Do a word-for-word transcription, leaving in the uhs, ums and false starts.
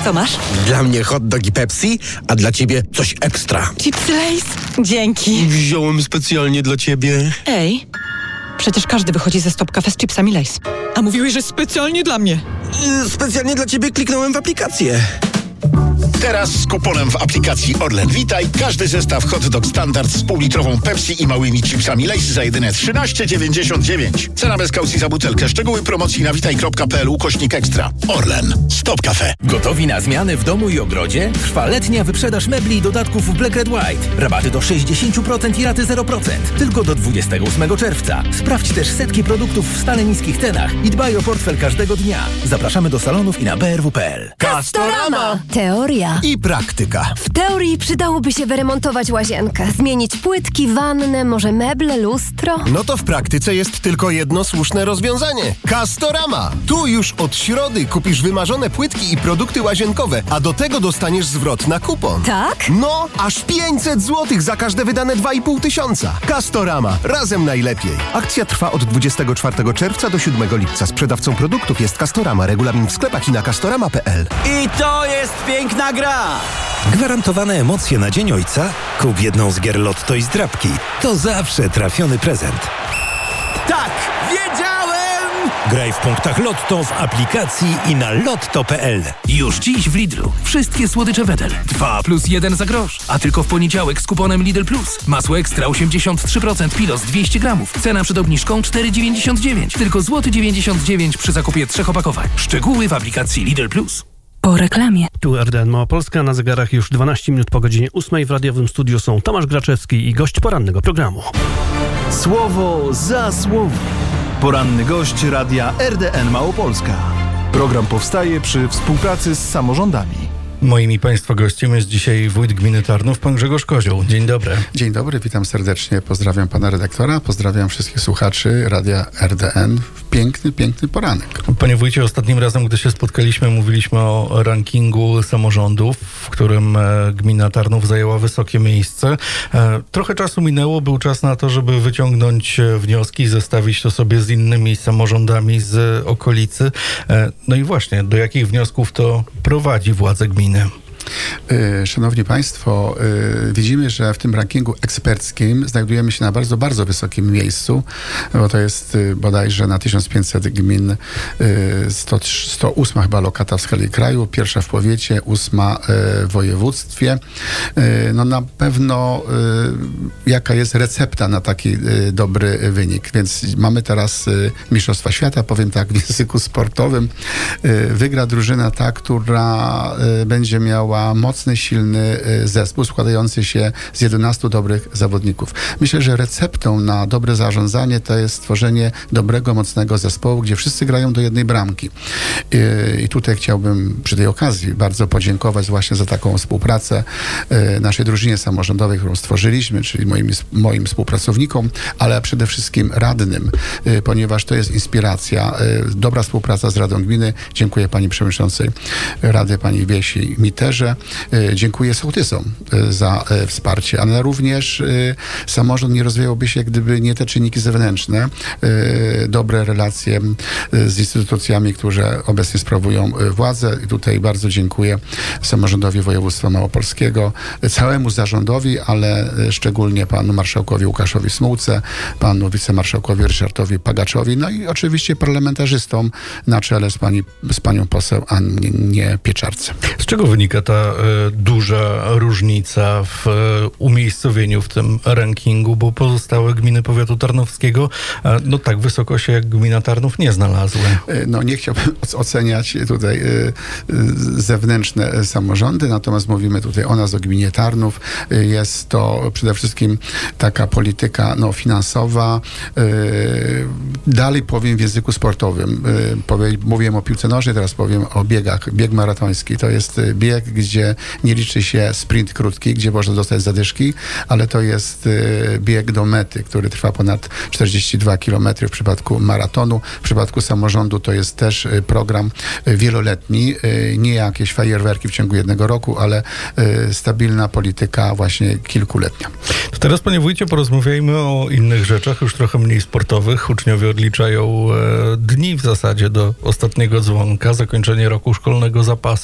Co masz? Dla mnie hot dog i Pepsi, a dla ciebie coś ekstra. Chipsy Lay's? Dzięki. Wziąłem specjalnie dla ciebie. Ej, przecież każdy wychodzi ze Stop Cafe z chipsami Lay's. A mówiłeś, że specjalnie dla mnie. Yy, specjalnie dla ciebie kliknąłem w aplikację. Teraz z kuponem w aplikacji Orlen Witaj każdy zestaw hot dog standard z półlitrową Pepsi i małymi chipsami Lay's za jedyne trzynaście dziewięćdziesiąt dziewięć. Cena bez kaucji za butelkę. Szczegóły promocji na witaj kropka p l ukośnik ekstra. Orlen. Stop Cafe. Gotowi na zmiany w domu i ogrodzie? Trwa letnia wyprzedaż mebli i dodatków w Black Red White. Rabaty do sześćdziesiąt procent i raty zero procent. Tylko do dwudziestego ósmego czerwca. Sprawdź też setki produktów w stale niskich cenach i dbaj o portfel każdego dnia. Zapraszamy do salonów i na b r w kropka p l. Castorama! Teoria I praktyka. W teorii przydałoby się wyremontować łazienkę, zmienić płytki, wannę, może meble, lustro. No to w praktyce jest tylko jedno słuszne rozwiązanie. Castorama! Tu już od środy kupisz wymarzone płytki i produkty łazienkowe, a do tego dostaniesz zwrot na kupon. Tak? No, aż pięćset złotych za każde wydane dwa i pół tysiąca. Castorama. Razem najlepiej. Akcja trwa od dwudziestego czwartego czerwca do siódmego lipca. Sprzedawcą produktów jest Castorama. Regulamin w sklepach i na castorama kropka p l. I to jest piękna gra! Gwarantowane emocje na Dzień Ojca? Kup jedną z gier Lotto i zdrabki. To zawsze trafiony prezent. Tak! Wiedziałem! Graj w punktach Lotto w aplikacji i na lotto kropka p l. Już dziś w Lidlu. Wszystkie słodycze Wedel. dwa plus jeden za grosz. A tylko w poniedziałek z kuponem Lidl Plus. Masło ekstra osiemdziesiąt trzy procent Pilos dwieście gramów. Cena przed obniżką cztery dziewięćdziesiąt dziewięć. Tylko złoty dziewięćdziesiąt dziewięć przy zakupie trzech opakowań. Szczegóły w aplikacji Lidl Plus. Po reklamie. Tu R D N Małopolska, na zegarach już dwanaście minut po godzinie ósmej. W radiowym studiu są Tomasz Graczewski i gość porannego programu. Słowo za słowo. Poranny gość radia R D N Małopolska. Program powstaje przy współpracy z samorządami. Moim i Państwa gościem jest dzisiaj wójt gminy Tarnów, pan Grzegorz Kozioł. Dzień dobry. Dzień dobry, witam serdecznie. Pozdrawiam pana redaktora, pozdrawiam wszystkich słuchaczy radia R D N w piękny, piękny poranek. Panie wójcie, ostatnim razem, gdy się spotkaliśmy, mówiliśmy o rankingu samorządów, w którym gmina Tarnów zajęła wysokie miejsce. Trochę czasu minęło, był czas na to, żeby wyciągnąć wnioski, zestawić to sobie z innymi samorządami z okolicy. No i właśnie, do jakich wniosków to prowadzi władze gminy? Szanowni Państwo, widzimy, że w tym rankingu eksperckim znajdujemy się na bardzo, bardzo wysokim miejscu, bo to jest bodajże na tysiąc pięćset gmin sto, sto ósma chyba lokata w skali kraju, pierwsza w powiecie, ósma w województwie. No na pewno jaka jest recepta na taki dobry wynik, więc mamy teraz Mistrzostwa Świata, powiem tak w języku sportowym. Wygra drużyna ta, która będzie miała mocny, silny zespół składający się z jedenastu dobrych zawodników. Myślę, że receptą na dobre zarządzanie to jest stworzenie dobrego, mocnego zespołu, gdzie wszyscy grają do jednej bramki. I tutaj chciałbym przy tej okazji bardzo podziękować właśnie za taką współpracę naszej drużynie samorządowej, którą stworzyliśmy, czyli moim, moim współpracownikom, ale przede wszystkim radnym, ponieważ to jest inspiracja, dobra współpraca z Radą Gminy. Dziękuję pani przewodniczącej Rady, pani Wiesi Miterze. Dziękuję sołtysom za wsparcie, ale również samorząd nie rozwijałby się, gdyby nie te czynniki zewnętrzne, dobre relacje z instytucjami, które obecnie sprawują władzę. I tutaj bardzo dziękuję samorządowi województwa małopolskiego, całemu zarządowi, ale szczególnie panu marszałkowi Łukaszowi Smułce, panu wicemarszałkowi Ryszardowi Pagaczowi, no i oczywiście parlamentarzystom na czele z, pani, z panią poseł Annie Pieczarce. Z czego wynika ta e, duża różnica w e, umiejscowieniu w tym rankingu, bo pozostałe gminy powiatu tarnowskiego e, no tak wysoko się jak gmina Tarnów nie znalazły? No nie chciałbym oceniać tutaj e, zewnętrzne samorządy, natomiast mówimy tutaj o nas, o gminie Tarnów. E, jest to przede wszystkim taka polityka no, finansowa. E, dalej powiem w języku sportowym. E, powie, mówiłem o piłce nożnej, teraz powiem o biegach. Bieg maratoński to jest bieg, gdzie nie liczy się sprint krótki, gdzie można dostać zadyszki, ale to jest bieg do mety, który trwa ponad czterdzieści dwa kilometry w przypadku maratonu. W przypadku samorządu to jest też program wieloletni, nie jakieś fajerwerki w ciągu jednego roku, ale stabilna polityka właśnie kilkuletnia. To teraz, panie wójcie, porozmawiajmy o innych rzeczach, już trochę mniej sportowych. Uczniowie odliczają dni w zasadzie do ostatniego dzwonka, zakończenie roku szkolnego za pasem.